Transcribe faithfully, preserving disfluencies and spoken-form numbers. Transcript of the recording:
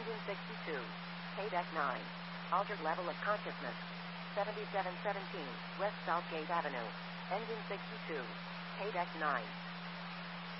Engine sixty-two. K-Deck nine. Altered level of consciousness. seventy-seven seventeen, West Southgate Avenue. Engine sixty-two. K-Deck nine.